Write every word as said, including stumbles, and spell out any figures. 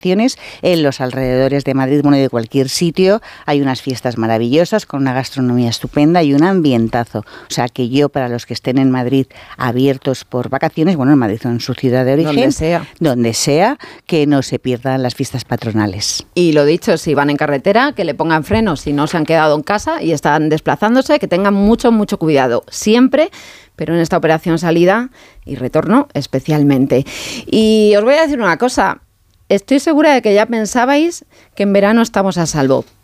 en los alrededores de Madrid, bueno, y de cualquier sitio. Hay unas fiestas maravillosas con una gastronomía estupenda y un ambientazo. O sea, que yo, para los que estén en Madrid abiertos por vacaciones, bueno, en Madrid o en su ciudad de origen, donde sea, donde sea, que no se pierdan las fiestas patronales. Y lo dicho, si van en carretera, que le pongan frenos, si no se han quedado en casa y están desplazándose, que tengan mucho, mucho cuidado, siempre, pero en esta operación salida y retorno especialmente. Y os voy a decir una cosa. Estoy segura de que ya pensabais que en verano estamos a salvo,